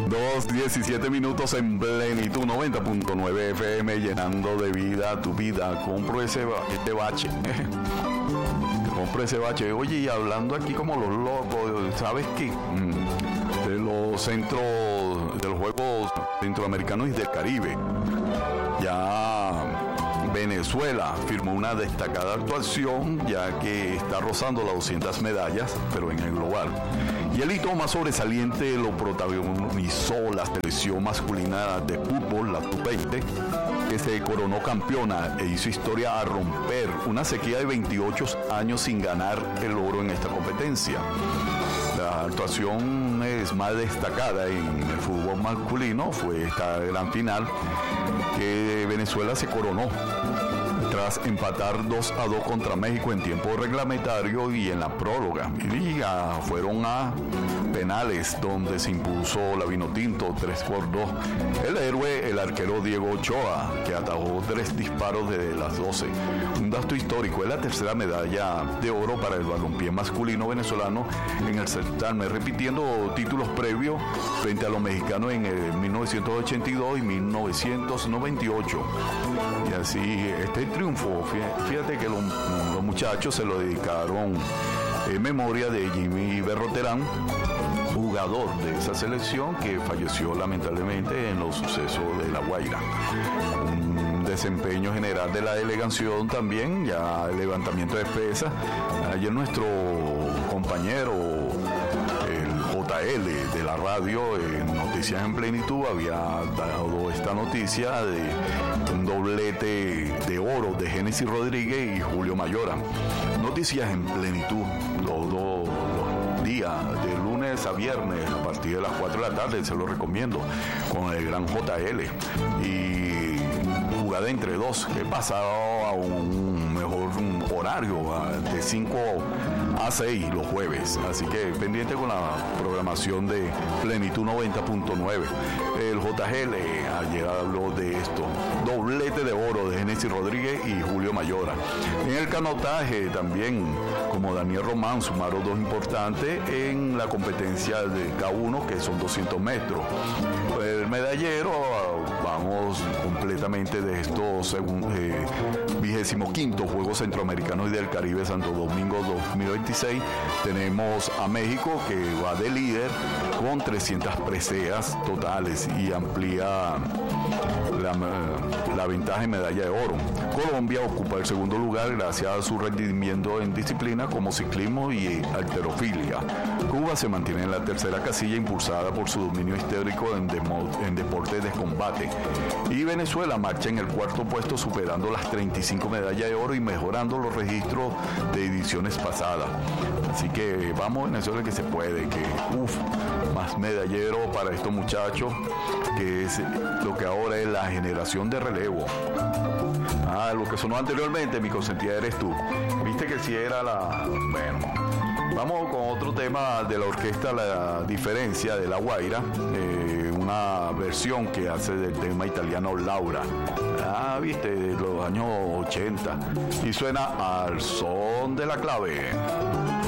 2:17 en plenitud, 90.9 FM, llenando de vida tu vida. Compro ese bache. Compro ese bache. Oye, y hablando aquí como los locos, ¿sabes qué? De los centros, de los Juegos Centroamericanos y del Caribe, ya Venezuela firmó una destacada actuación, ya que está rozando las 200 medallas, pero en el global. Y el hito más sobresaliente lo protagonizó la selección masculina de fútbol, la Sub-20, que se coronó campeona e hizo historia a romper una sequía de 28 años sin ganar el oro en esta competencia. La actuación es más destacada en el fútbol masculino fue esta gran final que Venezuela se coronó tras empatar 2-2 contra México en tiempo reglamentario y en la prórroga. Y fueron a penales donde se impuso la Vinotinto 3-2. El héroe, el arquero Diego Ochoa, que atajó 3 disparos desde las 12. Un dato histórico, es la tercera medalla de oro para el balompié masculino venezolano en el certamen, repitiendo títulos previos frente a los mexicanos en 1982 y 1998. Y así, este triunfo, fíjate que los muchachos se lo dedicaron en memoria de Jimmy Berroterán, jugador de esa selección que falleció lamentablemente en los sucesos de La Guaira. Un desempeño general de la delegación también, ya el levantamiento de pesas. Ayer nuestro compañero, el JL de la radio, Noticias en Plenitud, había dado esta noticia de un doblete de oro de Génesis Rodríguez y Julio Mayora. Noticias en Plenitud, los días, de lunes a viernes, a partir de las 4 de la tarde, se lo recomiendo, con el gran JL. Y jugada entre dos, que he pasado a un mejor horario, de 5 a 6 los jueves. Así que pendiente con la programación de Plenitud 90.9. El JGL ayer habló de esto. Doblete de oro de Génesis Rodríguez y Julio Mayora. En el canotaje también, como Daniel Román, sumaron 2 importantes en la competencia de K1, que son 200 metros. El medallero, vamos completamente de estos 25 Juegos Centroamericanos y del Caribe Santo Domingo 2026. Tenemos a México, que va de líder con 300 preseas totales y amplía la ventaja en medalla de oro. Colombia ocupa el segundo lugar gracias a su rendimiento en disciplina como ciclismo y halterofilia. Cuba se mantiene en la tercera casilla, impulsada por su dominio histórico en deportes de combate. Y Venezuela marcha en el cuarto puesto, superando las 35 medallas de oro y mejorando los registros de ediciones pasadas. Así que vamos, Venezuela, que se puede, que más medallero para estos muchachos, que es lo que ahora es la generación de relevo. Lo que sonó anteriormente, mi consentida eres tú. Viste que si era bueno, vamos con otro tema de la orquesta La Diferencia de La Guaira, una versión que hace del tema italiano Laura. Viste, de los años 80. Y suena Al Son de la Clave.